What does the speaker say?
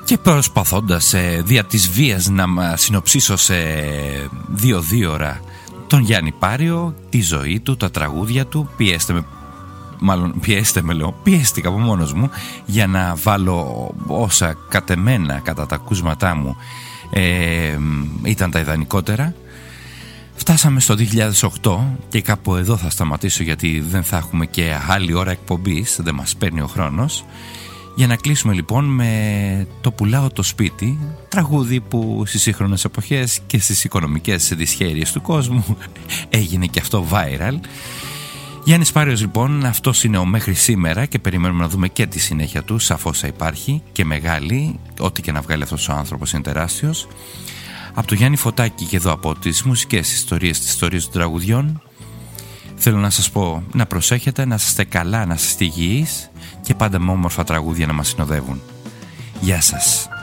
Και προσπαθώντας δια της βίας να συνοψίσω σε 2 ώρα τον Γιάννη Πάριο, τη ζωή του, τα τραγούδια του, πιέστηκα από μόνος μου για να βάλω όσα κατεμένα κατά τα ακούσματά μου ήταν τα ιδανικότερα. Φτάσαμε στο 2008 και κάπου εδώ θα σταματήσω, γιατί δεν θα έχουμε και άλλη ώρα εκπομπής, δεν μας παίρνει ο χρόνος. Για να κλείσουμε λοιπόν με το «Πουλάω το σπίτι», τραγούδι που στις σύγχρονες εποχές και στις οικονομικές δυσχέρειες του κόσμου έγινε και αυτό viral. Γιάννης Πάριος λοιπόν, αυτός είναι ο μέχρι σήμερα και περιμένουμε να δούμε και τη συνέχεια του, σαφώς θα υπάρχει και μεγάλη, ό,τι και να βγάλει αυτός ο άνθρωπος είναι τεράστιος. Από το Γιάννη Φωτάκη και εδώ από τις μουσικές ιστορίες, τις ιστορίες των τραγουδιών, θέλω να σας πω να προσέχετε, να είστε καλά, να είστε υγιείς και πάντα με όμορφα τραγούδια να μας συνοδεύουν. Γεια σας.